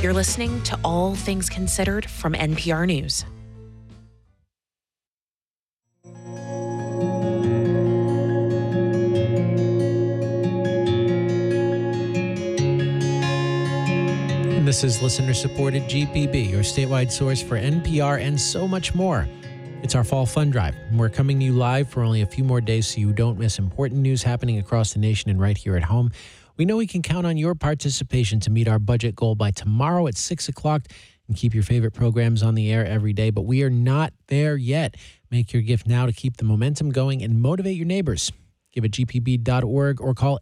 You're listening to All Things Considered from NPR News. And this is listener-supported GPB, your statewide source for NPR and so much more. It's our Fall Fund Drive, and we're coming to you live for only a few more days so you don't miss important news happening across the nation and right here at home. We know we can count on your participation to meet our budget goal by tomorrow at 6 o'clock and keep your favorite programs on the air every day, but we are not there yet. Make your gift now to keep the momentum going and motivate your neighbors. Give at gpb.org or call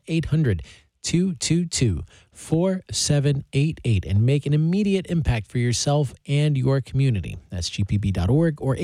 800-222-4788 and make an immediate impact for yourself and your community. That's gpb.org or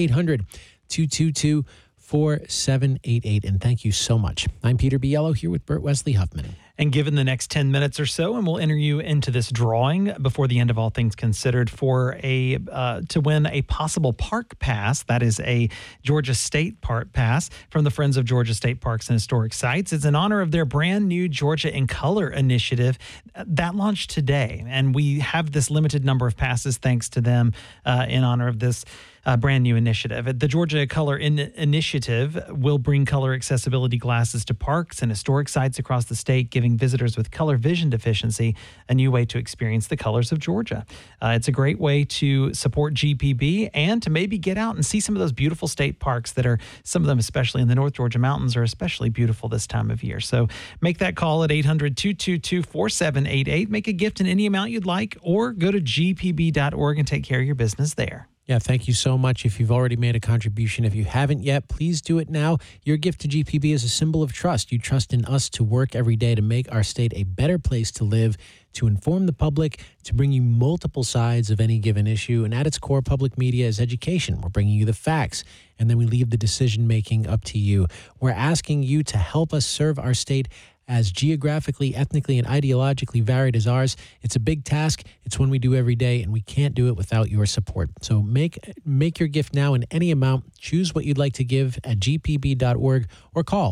800-222-4788. And thank you so much. I'm Peter Biello here with Bert Wesley Huffman. And given the next 10 minutes or so, and we'll enter you into this drawing before the end of All Things Considered for to win a possible park pass. That is a Georgia State Park Pass from the Friends of Georgia State Parks and Historic Sites. It's in honor of their brand new Georgia in Color initiative that launched today. And we have this limited number of passes thanks to them in honor of this brand new initiative. The Georgia Color Initiative will bring color accessibility glasses to parks and historic sites across the state, giving visitors with color vision deficiency a new way to experience the colors of Georgia. It's a great way to support GPB and to maybe get out and see some of those beautiful state parks that are, some of them, especially in the North Georgia mountains, are especially beautiful this time of year. So make that call at 800-222-4788. Make a gift in any amount you'd like, or go to gpb.org and take care of your business there. Yeah, thank you so much. If you've already made a contribution, if you haven't yet, please do it now. Your gift to GPB is a symbol of trust. You trust in us to work every day to make our state a better place to live, to inform the public, to bring you multiple sides of any given issue. And at its core, public media is education. We're bringing you the facts, and then we leave the decision-making up to you. We're asking you to help us serve our state as geographically, ethnically, and ideologically varied as ours. It's a big task. It's one we do every day, and we can't do it without your support. So make your gift now in any amount. Choose what you'd like to give at gpb.org or call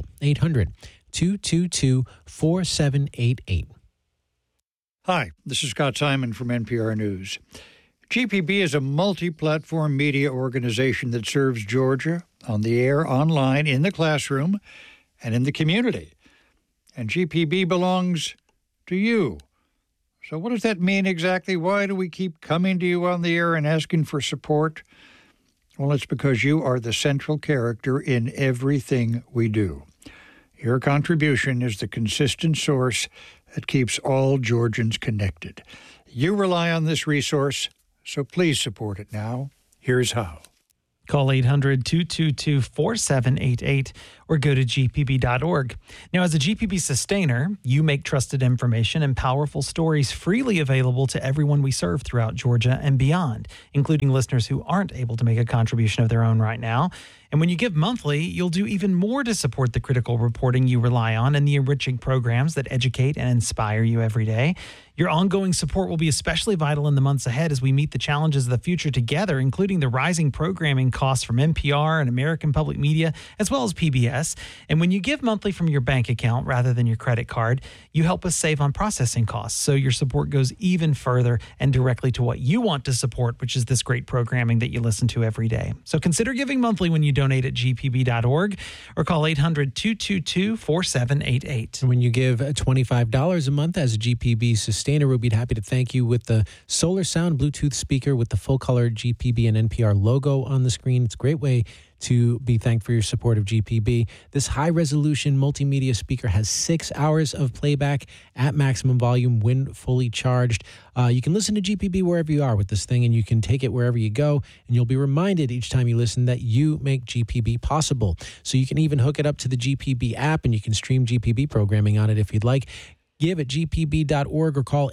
800-222-4788. Hi, this is Scott Simon from NPR News. GPB is a multi-platform media organization that serves Georgia on the air, online, in the classroom, and in the community. And GPB belongs to you. So what does that mean exactly? Why do we keep coming to you on the air and asking for support? Well, it's because you are the central character in everything we do. Your contribution is the consistent source that keeps all Georgians connected. You rely on this resource, so please support it now. Here's how. Call 800-222-4788 or go to gpb.org. Now, as a GPB sustainer, you make trusted information and powerful stories freely available to everyone we serve throughout Georgia and beyond, including listeners who aren't able to make a contribution of their own right now. And when you give monthly, you'll do even more to support the critical reporting you rely on and the enriching programs that educate and inspire you every day. Your ongoing support will be especially vital in the months ahead as we meet the challenges of the future together, including the rising programming costs from NPR and American Public Media, as well as PBS. And when you give monthly from your bank account rather than your credit card, you help us save on processing costs. So your support goes even further and directly to what you want to support, which is this great programming that you listen to every day. So consider giving monthly when you donate at gpb.org or call 800-222-4788. When you give $25 a month as a GPB sustainer, we'd be happy to thank you with the Solar Sound Bluetooth speaker with the full-color GPB and NPR logo on the screen. It's a great way to be thanked for your support of GPB. This high-resolution multimedia speaker has 6 hours of playback at maximum volume when fully charged. You can listen to GPB wherever you are with this thing, and you can take it wherever you go, and you'll be reminded each time you listen that you make GPB possible. So you can even hook it up to the GPB app, and you can stream GPB programming on it if you'd like. Give at gpb.org or call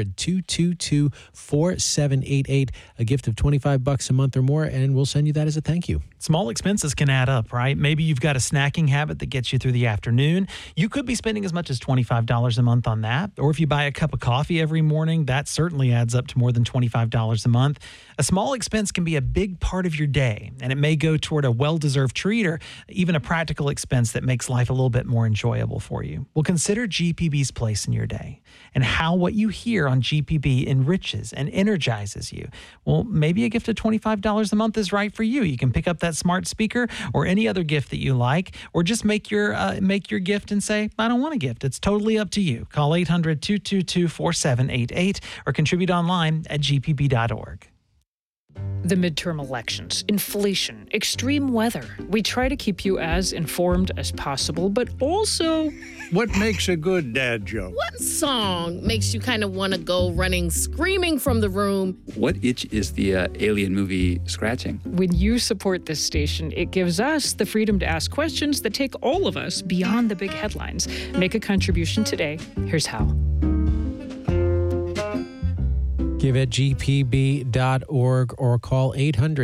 800-222-4788. A gift of $25 a month or more, and we'll send you that as a thank you. Small expenses can add up, right? Maybe you've got a snacking habit that gets you through the afternoon. You could be spending as much as $25 a month on that. Or if you buy a cup of coffee every morning, that certainly adds up to more than $25 a month. A small expense can be a big part of your day, and it may go toward a well-deserved treat or even a practical expense that makes life a little bit more enjoyable for you. Well, consider GPB's Play place in your day, and how what you hear on GPB enriches and energizes you. Well, maybe a gift of $25 a month is right for you. You can pick up that smart speaker or any other gift that you like, or just make your gift and say, I don't want a gift. It's totally up to you. Call 800-222-4788 or contribute online at gpb.org. The midterm elections, inflation, extreme weather. We try to keep you as informed as possible, but also... What makes a good dad joke? What song makes you kind of want to go running, screaming from the room? What itch is the Alien movie scratching? When you support this station, it gives us the freedom to ask questions that take all of us beyond the big headlines. Make a contribution today. Here's how. Give at gpb.org or call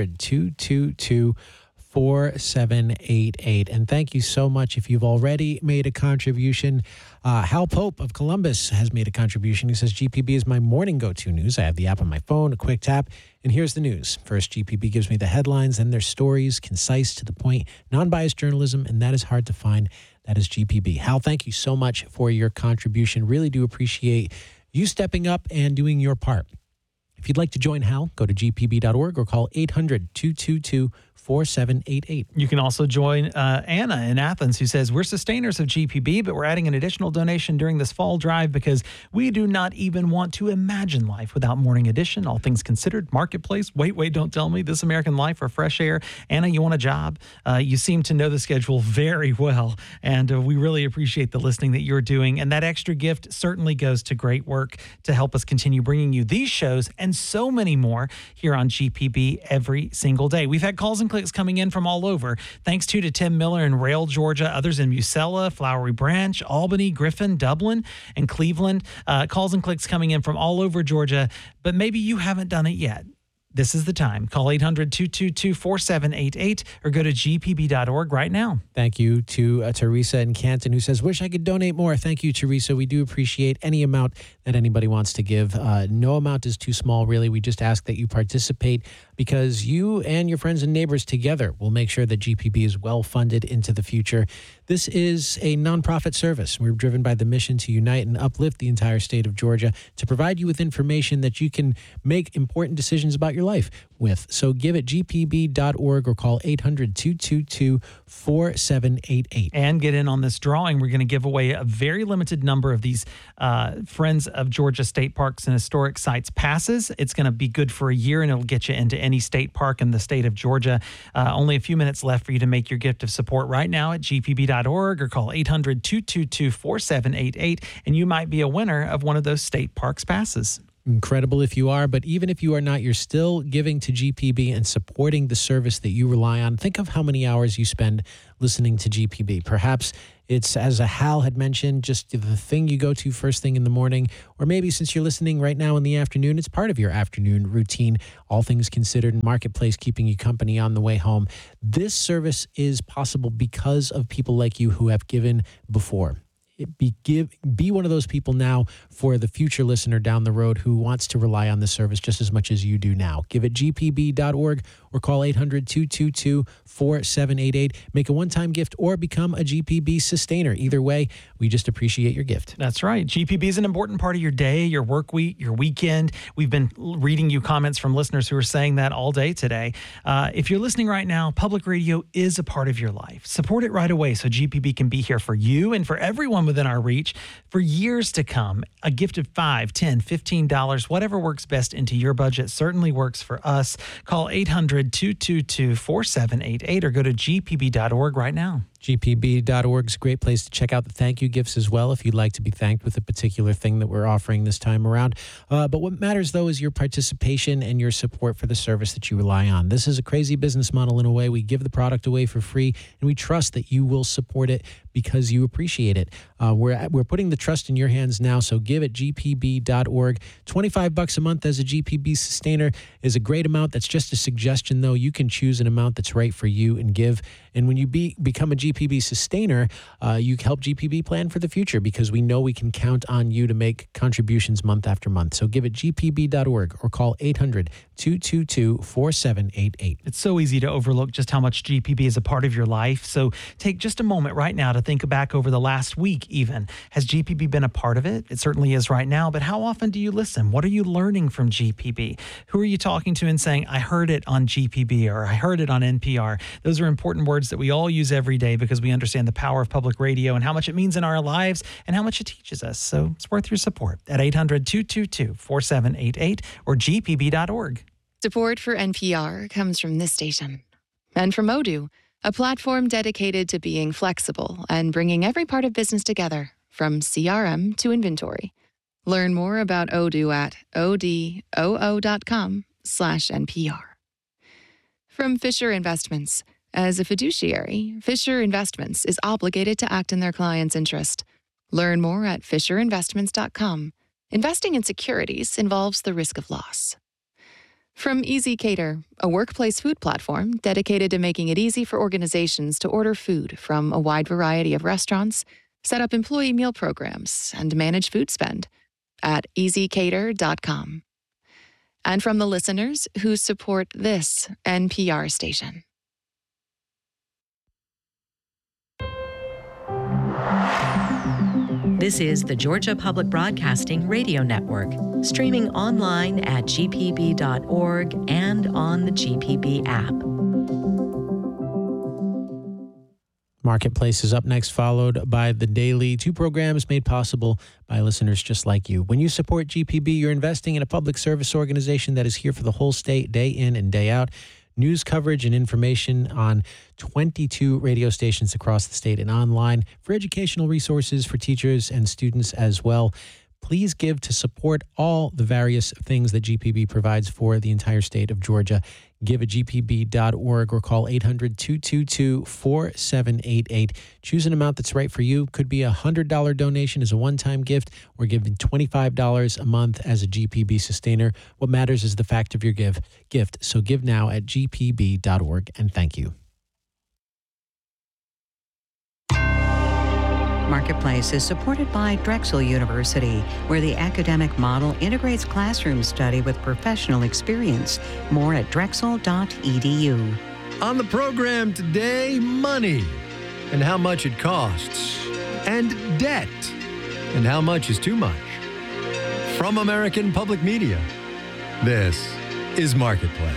800-222-4788. And thank you so much if you've already made a contribution. Hal Pope of Columbus has made a contribution. He says, GPB is my morning go-to news. I have the app on my phone, a quick tap, and here's the news. First, GPB gives me the headlines, then their stories, concise, to the point, non-biased journalism, and that is hard to find. That is GPB. Hal, thank you so much for your contribution. Really do appreciate you stepping up and doing your part. If you'd like to join Hal, go to gpb.org or call 800-222-4788. You can also join Anna in Athens, who says, we're sustainers of GPB, but we're adding an additional donation during this fall drive because we do not even want to imagine life without Morning Edition, All Things Considered, Marketplace, Wait, Don't Tell Me, This American Life, or Fresh Air. Anna, you want a job? You seem to know the schedule very well, and we really appreciate the listening that you're doing. And that extra gift certainly goes to great work to help us continue bringing you these shows and so many more here on GPB every single day. We've had calls and clicks coming in from all over. Thanks to Tim Miller in Rail, Georgia, others in Musella, Flowery Branch, Albany, Griffin, Dublin, and Cleveland. Calls and clicks coming in from all over Georgia, but maybe you haven't done it yet. This is the time. Call 800-222-4788 or go to gpb.org right now. Thank you to Teresa in Canton, who says, wish I could donate more. Thank you, Teresa. We do appreciate any amount that anybody wants to give. No amount is too small, really. We just ask that you participate because you and your friends and neighbors together will make sure that GPB is well funded into the future. This is a nonprofit service. We're driven by the mission to unite and uplift the entire state of Georgia to provide you with information that you can make important decisions about your life with. So give at gpb.org or call 800-222-4788. And get in on this drawing. We're going to give away a very limited number of these Friends of Georgia State Parks and Historic Sites passes. It's going to be good for a year, and it'll get you into any state park in the state of Georgia. Only a few minutes left for you to make your gift of support right now at gpb.org or call 800-222-4788, and you might be a winner of one of those state parks passes. Incredible if you are, but even if you are not, you're still giving to GPB and supporting the service that you rely on. Think of how many hours you spend listening to GPB. Perhaps it's, as Hal had mentioned, just the thing you go to first thing in the morning, or maybe since you're listening right now in the afternoon, it's part of your afternoon routine. All Things Considered and Marketplace keeping you company on the way home. This service is possible because of people like you who have given before. Be one of those people now for the future listener down the road who wants to rely on the service just as much as you do now. Give at gpb.org or call 800-222-4788. Make a one-time gift or become a GPB sustainer. Either way, we just appreciate your gift. That's right. GPB is an important part of your day, your work week, your weekend. We've been reading you comments from listeners who are saying that all day today. If you're listening right now, public radio is a part of your life. Support it right away so GPB can be here for you and for everyone within our reach for years to come. A gift of $5, $10, $15, whatever works best into your budget certainly works for us. Call 800-222-4788 or go to gpb.org right now. GPB.org is a great place to check out the thank you gifts as well if you'd like to be thanked with a particular thing that we're offering this time around. But what matters, though, is your participation and your support for the service that you rely on. This is a crazy business model in a way. We give the product away for free, and we trust that you will support it because you appreciate it. We're putting the trust in your hands now, so give at gpb.org. $25 a month as a GPB sustainer is a great amount. That's just a suggestion, though. You can choose an amount that's right for you and give. And when you become a GPB sustainer, you help GPB plan for the future because we know we can count on you to make contributions month after month. So give at gpb.org or call 800-222-4788. It's so easy to overlook just how much GPB is a part of your life. So take just a moment right now to think back over the last week even. Has GPB been a part of it? It certainly is right now, but how often do you listen? What are you learning from GPB? Who are you talking to and saying, I heard it on GPB or I heard it on NPR? Those are important words that we all use every day because we understand the power of public radio and how much it means in our lives and how much it teaches us. So it's worth your support at 800-222-4788 or gpb.org. Support for NPR comes from this station and from Odoo, a platform dedicated to being flexible and bringing every part of business together, from CRM to inventory. Learn more about Odoo at odoo.com/NPR. From Fisher Investments. As a fiduciary, Fisher Investments is obligated to act in their client's interest. Learn more at fisherinvestments.com. Investing in securities involves the risk of loss. From Easy Cater, a workplace food platform dedicated to making it easy for organizations to order food from a wide variety of restaurants, set up employee meal programs, and manage food spend at easycater.com. And from the listeners who support this NPR station. This is the Georgia Public Broadcasting Radio Network, streaming online at gpb.org and on the GPB app. Marketplace is up next, followed by The Daily, two programs made possible by listeners just like you. When you support GPB, you're investing in a public service organization that is here for the whole state, day in and day out. News coverage and information on 22 radio stations across the state and online for educational resources for teachers and students as well. Please give to support all the various things that GPB provides for the entire state of Georgia. Give at gpb.org or call 800-222-4788. Choose an amount that's right for you. Could be a $100 donation as a one-time gift or giving $25 a month as a GPB sustainer. What matters is the fact of your gift. So give now at gpb.org, and thank you. Marketplace is supported by Drexel University, where the academic model integrates classroom study with professional experience. More at drexel.edu. On the program today, money and how much it costs, and debt and how much is too much. From American Public Media, this is Marketplace.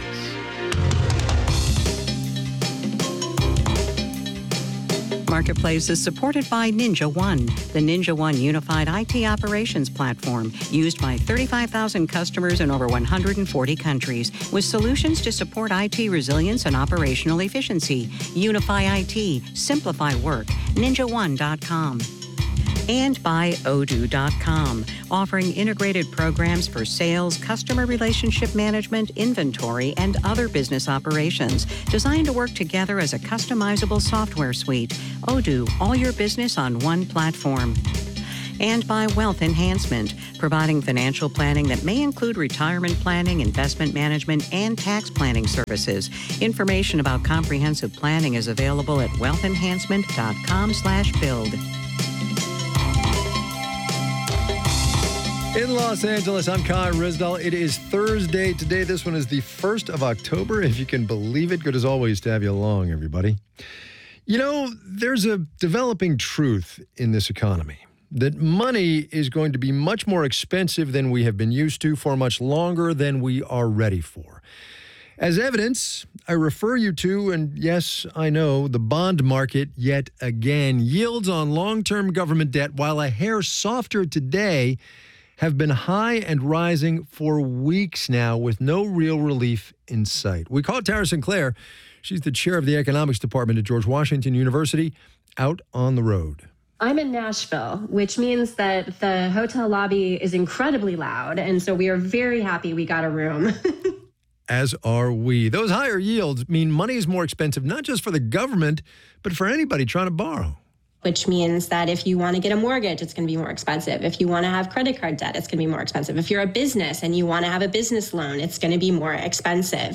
Marketplace is supported by NinjaOne, the NinjaOne unified IT operations platform used by 35,000 customers in over 140 countries with solutions to support IT resilience and operational efficiency. Unify IT, simplify work, ninjaone.com. And by Odoo.com, offering integrated programs for sales, customer relationship management, inventory, and other business operations designed to work together as a customizable software suite. Odoo, all your business on one platform. And by Wealth Enhancement, providing financial planning that may include retirement planning, investment management, and tax planning services. Information about comprehensive planning is available at wealthenhancement.com/build. In Los Angeles, I'm Kai Rizdal. It is Thursday today. This one is the 1st of October, if you can believe it. Good as always to have you along, everybody. You know, there's a developing truth in this economy that money is going to be much more expensive than we have been used to for much longer than we are ready for. As evidence, I refer you to, and yes, I know, the bond market yet again. Yields on long-term government debt, while a hair softer today, have been high and rising for weeks now with no real relief in sight. We call Tara Sinclair. She's the chair of the economics department at George Washington University, out on the road. I'm in Nashville, which means that the hotel lobby is incredibly loud, and so we are very happy we got a room. As are we. Those higher yields mean money is more expensive, not just for the government, but for anybody trying to borrow. Which means that if you want to get a mortgage, it's going to be more expensive. If you want to have credit card debt, it's going to be more expensive. If you're a business and you want to have a business loan, it's going to be more expensive.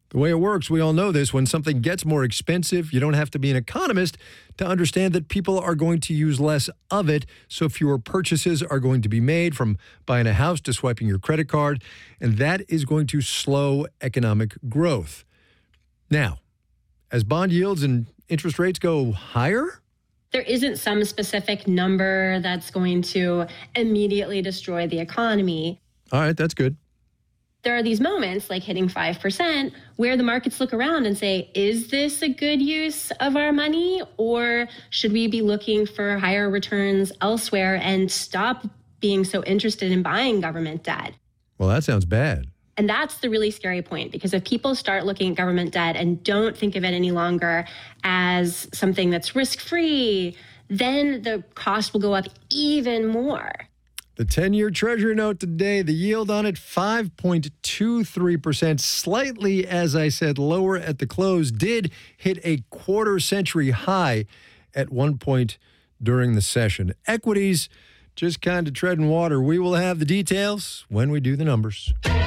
The way it works, we all know this, when something gets more expensive, you don't have to be an economist to understand that people are going to use less of it, so fewer purchases are going to be made, from buying a house to swiping your credit card, and that is going to slow economic growth. Now, as bond yields and interest rates go higher? There isn't some specific number that's going to immediately destroy the economy. All right, that's good. There are these moments like hitting 5% where the markets look around and say, is this a good use of our money, or should we be looking for higher returns elsewhere and stop being so interested in buying government debt? Well, that sounds bad. And that's the really scary point, because if people start looking at government debt and don't think of it any longer as something that's risk-free, then the cost will go up even more. The 10-year Treasury note today, the yield on it 5.23%, slightly, as I said, lower at the close, did hit a quarter-century high at one point during the session. Equities just kind of treading water. We will have the details when we do the numbers.